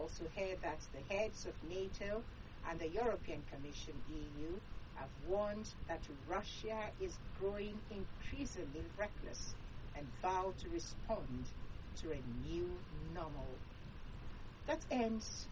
also heard that the heads of NATO and the European Commission (EU) have warned that Russia is growing increasingly reckless and vowed to respond to a new normal. That ends